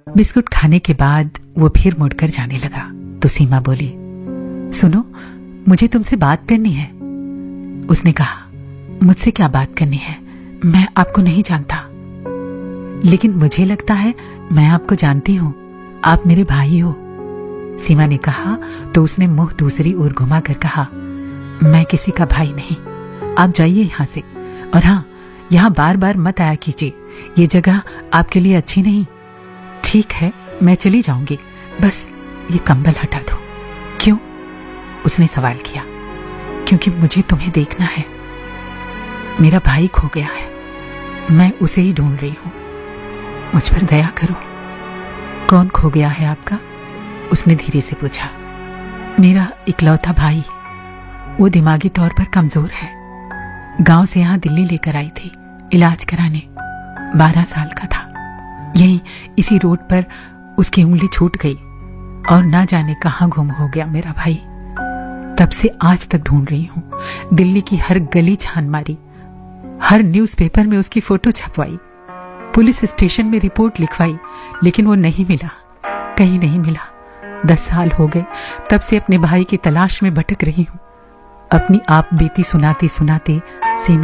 Biscuit खाने के बाद वो फिर मुड़कर जाने लगा तो सीमा बोली, सुनो, मुझे तुमसे बात करनी है। उसने कहा, मुझसे क्या बात करनी है? मैं आपको नहीं जानता। लेकिन मुझे लगता है मैं आपको जानती हूं, आप मेरे भाई हो। सीमा ने कहा तो उसने मुंह दूसरी ओर घुमा कर कहा, मैं किसी का भाई नहीं, आप जाइए यहां से। और हाँ, यहां बार बार मत आया कीजिए, ये जगह आपके लिए अच्छी नहीं। ठीक है, मैं चली जाऊंगी, बस ये कंबल हटा दो। क्यों? उसने सवाल किया। क्योंकि मुझे तुम्हें देखना है। मेरा भाई खो गया है, मैं उसे ही ढूंढ रही हूं, मुझ पर दया करो। कौन खो गया है आपका? उसने धीरे से पूछा। मेरा इकलौता भाई, वो दिमागी तौर पर कमजोर है। गांव से यहां दिल्ली लेकर आई थी इलाज कराने। 12 साल का था। यहीं इसी रोड पर उसकी उंगली छूट गई और ना जाने कहां गुम हो गया मेरा भाई। तब से आज तक ढूंढ रही हूं। दिल्ली की हर गली छान मारी, हर न्यूज़पेपर में उसकी फोटो छपवाई, पुलिस स्टेशन में रिपोर्ट लिखवाई, लेकिन वो नहीं मिला, कहीं नहीं मिला। 10 साल हो गए तब से अपने भाई की तलाश में भटक रही हूं। अपनी आप बीती सुनाते सुनाते सीमा